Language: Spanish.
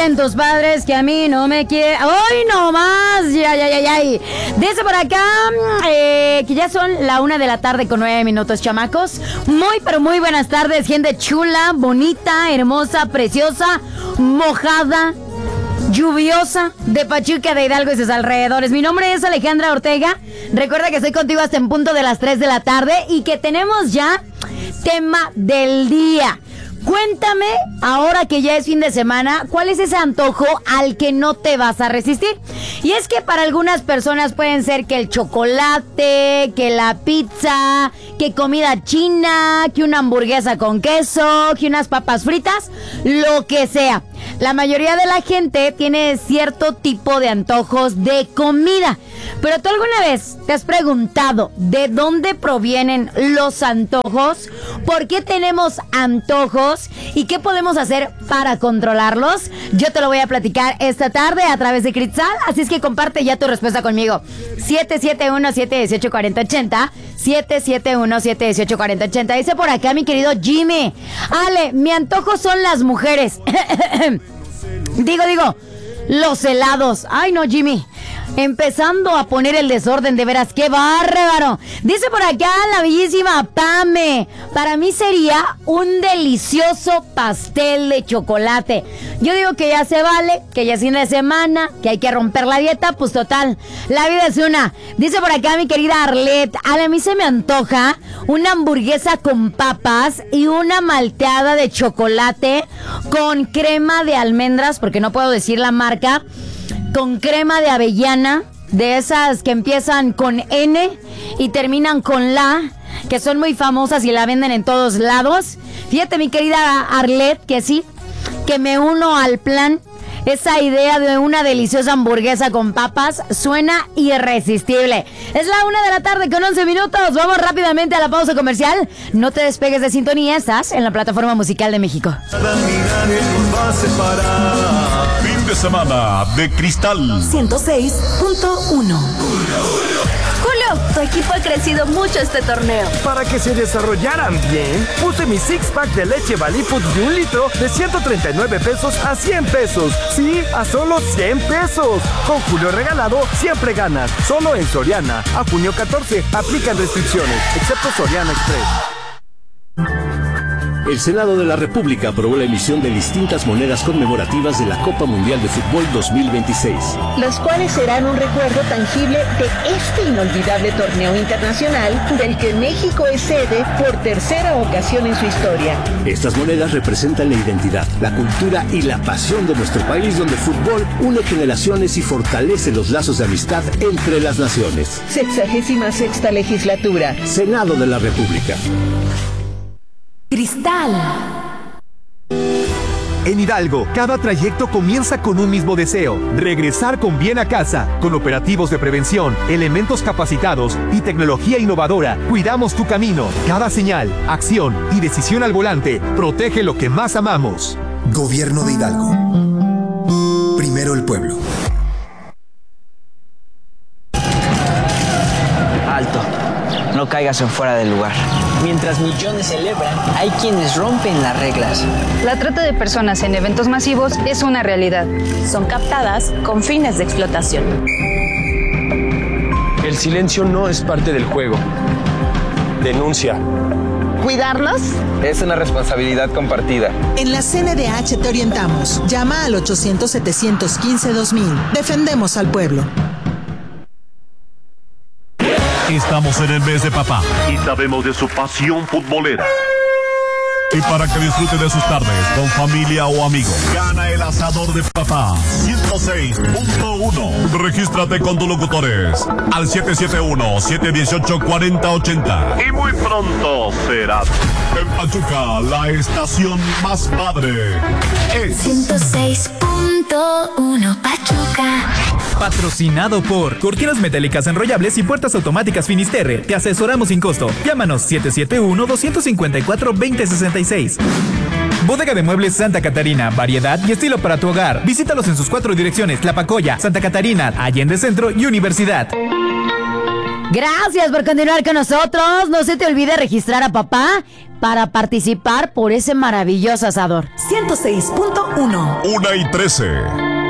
dicen tus padres que a mí no me quieren? ¡Ay, no más! Ya. Dice por acá que ya son la 1:09 p.m, chamacos. Muy, pero muy buenas tardes, gente chula, bonita, hermosa, preciosa, mojada, lluviosa de Pachuca, de Hidalgo y sus alrededores. Mi nombre es Alejandra Ortega. Recuerda que estoy contigo hasta en punto de las 3 de la tarde y que tenemos ya tema del día. Cuéntame, ahora que ya es fin de semana, ¿cuál es ese antojo al que no te vas a resistir? Y es que para algunas personas pueden ser que el chocolate, que la pizza, que comida china, que una hamburguesa con queso, que unas papas fritas, lo que sea. La mayoría de la gente tiene cierto tipo de antojos de comida. Pero ¿tú alguna vez te has preguntado de dónde provienen los antojos? ¿Por qué tenemos antojos? ¿Y qué podemos hacer para controlarlos? Yo te lo voy a platicar esta tarde a través de Cristal, así es que comparte ya tu respuesta conmigo. 771-718-4080, 771-718-4080. Dice por acá mi querido Jimmy: Ale, mi antojo son las mujeres. Digo, los helados. Ay, no, Jimmy. Empezando a poner el desorden, de veras, qué bárbaro. Dice por acá la bellísima Pame: para mí sería un delicioso pastel de chocolate. Yo digo que ya se vale, que ya es fin de semana, que hay que romper la dieta, pues total, la vida es una. Dice por acá mi querida Arlette: a mí se me antoja una hamburguesa con papas y una malteada de chocolate con crema de almendras, porque no puedo decir la marca, con crema de avellana, de esas que empiezan con N y terminan con la, que son muy famosas y la venden en todos lados. Fíjate, mi querida Arlette, que sí, que me uno al plan. Esa idea de una deliciosa hamburguesa con papas suena irresistible. Es la 1:11 p.m. Vamos rápidamente a la pausa comercial. No te despegues de sintonía, estás en la plataforma musical de México. Fin de semana de Cristal 106.1. Julio, tu equipo ha crecido mucho este torneo. Para que se desarrollaran bien, puse mi six-pack de leche Baliput de 1 litro de 139 pesos a 100 pesos. Sí, a solo 100 pesos. Con Julio regalado, siempre ganas. Solo en Soriana. A junio 14, aplican restricciones, excepto Soriana Express. El Senado de la República aprobó la emisión de distintas monedas conmemorativas de la Copa Mundial de Fútbol 2026. Las cuales serán un recuerdo tangible de este inolvidable torneo internacional del que México es sede por tercera ocasión en su historia. Estas monedas representan la identidad, la cultura y la pasión de nuestro país, donde el fútbol une generaciones y fortalece los lazos de amistad entre las naciones. 66ª legislatura. Senado de la República. Cristal. En Hidalgo, cada trayecto comienza con un mismo deseo: regresar con bien a casa. Con operativos de prevención, elementos capacitados y tecnología innovadora, cuidamos tu camino. Cada señal, acción y decisión al volante protege lo que más amamos. Gobierno de Hidalgo. Primero el pueblo. Alto. No caigas en fuera del lugar. Mientras millones celebran, hay quienes rompen las reglas. La trata de personas en eventos masivos es una realidad. Son captadas con fines de explotación. El silencio no es parte del juego. Denuncia. ¿Cuidarnos? Es una responsabilidad compartida. En la CNDH te orientamos. Llama al 800-715-2000. Defendemos al pueblo. Estamos en el mes de papá y sabemos de su pasión futbolera. Y para que disfrute de sus tardes con familia o amigos, gana el asador de papá 106.1. Regístrate con tus locutores al 771-718-4080. Y muy pronto serás. En Pachuca, la estación más padre es 106.1 Pachuca. Patrocinado por Cortinas Metálicas Enrollables y Puertas Automáticas Finisterre. Te asesoramos sin costo. Llámanos 771-254-2066. Bodega de Muebles Santa Catarina. Variedad y estilo para tu hogar. Visítalos en sus 4 direcciones: Tlapacoya, Santa Catarina, Allende Centro y Universidad. Gracias por continuar con nosotros. No se te olvide registrar a papá para participar por ese maravilloso asador. 106.1. 1:13.